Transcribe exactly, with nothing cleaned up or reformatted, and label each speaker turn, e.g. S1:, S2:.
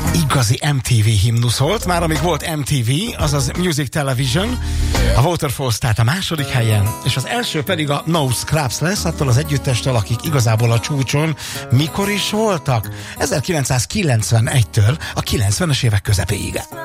S1: Igazi em té vé himnusz volt, már amíg volt em té vé, azaz Music Television, a Waterfalls tehát a második helyen, és az első pedig a No Scraps lesz, attól az együttestől, akik igazából a csúcson mikor is voltak? ezerkilencszázkilencvenegytől a kilencvenes évek közepéig.